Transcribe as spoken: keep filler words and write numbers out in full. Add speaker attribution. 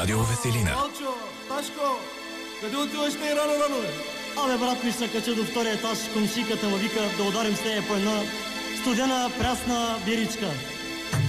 Speaker 1: Радио Веселина.
Speaker 2: Алчо, Ташко, къде отиваш те рано-рано, бе?
Speaker 3: Абе, брат ми ще се кача до втория етаж, комшиката му вика да ударим с нея по една студена прясна биричка.